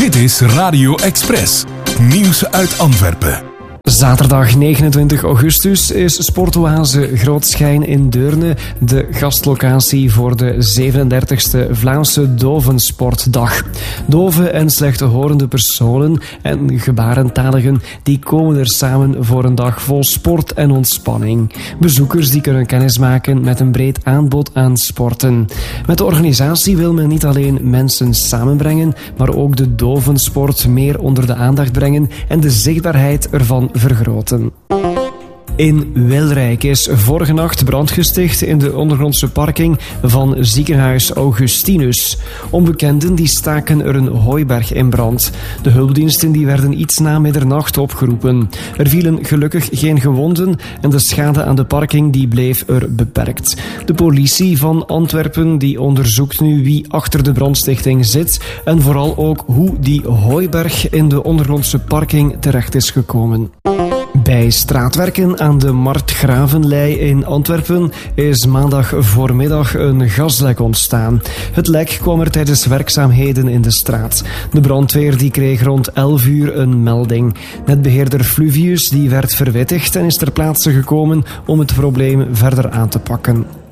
Dit is Radio Express. Nieuws uit Antwerpen. Zaterdag 29 augustus is Sportoase Grootschijn in Deurne de gastlocatie voor de 37e Vlaamse Dovensportdag. Dove en slechthorende personen en gebarentaligen die komen er samen voor een dag vol sport en ontspanning. Bezoekers die kunnen kennismaken met een breed aanbod aan sporten. Met de organisatie wil men niet alleen mensen samenbrengen, maar ook de dovensport meer onder de aandacht brengen en de zichtbaarheid ervan vergroten. In Wilrijk is vorige nacht brand gesticht in de ondergrondse parking van ziekenhuis Augustinus. Onbekenden die staken er een hooiberg in brand. De hulpdiensten die werden iets na middernacht opgeroepen. Er vielen gelukkig geen gewonden en de schade aan de parking die bleef er beperkt. De politie van Antwerpen die onderzoekt nu wie achter de brandstichting zit en vooral ook hoe die hooiberg in de ondergrondse parking terecht is gekomen. Bij straatwerken aan de Markt Gravenlei in Antwerpen is maandag voormiddag een gaslek ontstaan. Het lek kwam er tijdens werkzaamheden in de straat. De brandweer die kreeg rond 11 uur een melding. Netbeheerder Fluvius die werd verwittigd en is ter plaatse gekomen om het probleem verder aan te pakken.